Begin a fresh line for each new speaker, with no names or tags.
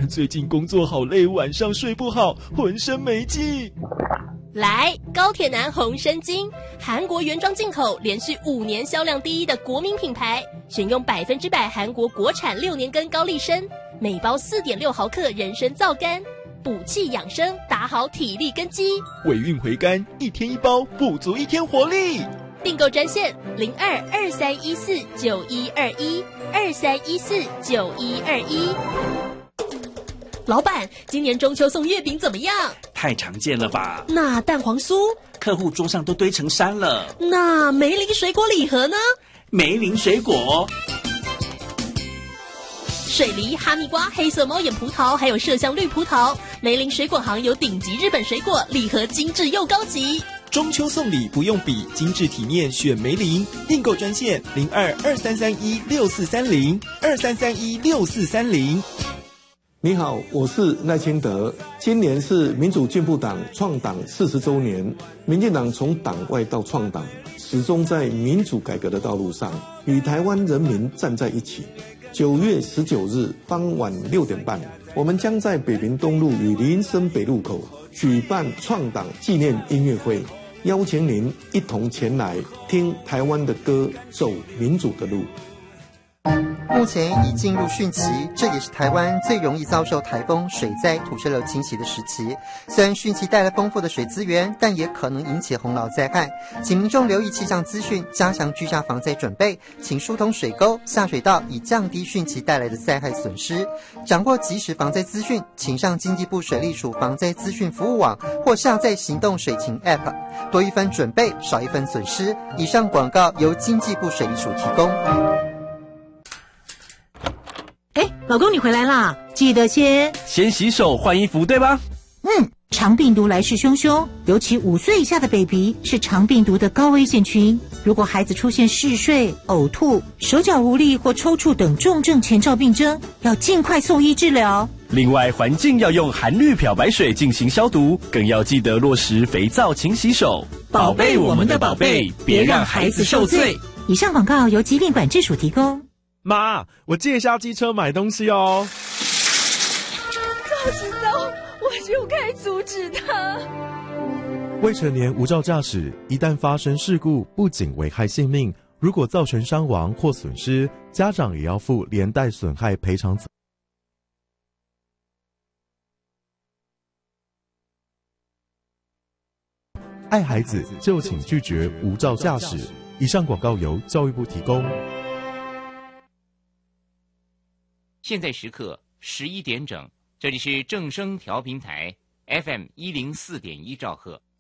最近工作好累，晚上睡不好，浑身没劲。
来，高铁男红参精，韩国原装进口，连续5年销量第一的国民品牌，选用100%韩国国产6年根高丽参，每包4.6毫克人参皂苷，补气养生，打好体力根基。
尾韵回甘，1天1包，补足1天活力。
订购专线02-2314-9121，2314-9121。老板，今年中秋送月饼怎么样？
太常见了吧？
那蛋黄酥？
客户桌上都堆成山了。
那梅林水果礼盒呢？
梅林水果。
水梨、哈密瓜、黑色猫眼葡萄，还有麝香绿葡萄。梅林水果行有顶级日本水果，礼盒精致又高级。
中秋送礼不用比，精致体面选梅林。订购专线02-2331-6430，2331-6430。
你好，我是赖清德。今年是民主进步党创党40周年，民进党从党外到创党，始终在民主改革的道路上，与台湾人民站在一起。9月19日傍晚6点半，我们将在北平东路与林森北路口举办创党纪念音乐会，邀请您一同前来听台湾的歌，走民主的路。
目前已进入汛期，这也是台湾最容易遭受台风、水灾、土石流侵袭的时期。虽然汛期带来丰富的水资源，但也可能引起洪涝灾害，请民众留意气象资讯，加强居家防灾准备，请疏通水沟、下水道，以降低汛期带来的灾害损失。掌握即时防灾资讯，请上经济部水利署防灾资讯服务网或下载行动水情 App， 多一分准备，少一分损失。以上广告由经济部水利署提供。
老公，你回来啦！记得先
洗手换衣服，对吧？
肠病毒来势汹汹，尤其5岁以下的 baby 是肠病毒的高危险群。如果孩子出现嗜睡、呕吐、手脚无力或抽搐等重症前兆病征，要尽快送医治疗。
另外，环境要用含氯漂白水进行消毒，更要记得落实肥皂勤洗手，宝贝我们的宝贝，别让孩子受罪。
以上广告由疾病管制署提供。
妈，我借一下机车买东西哦。
早知道我就该阻止他。
未成年无照驾驶，一旦发生事故，不仅危害性命，如果造成伤亡或损失，家长也要负连带损害赔偿责任。爱孩子就请拒绝无照驾驶。以上广告由教育部提供。
现在时刻11点整，这里是正声调频台 FM104.1兆赫。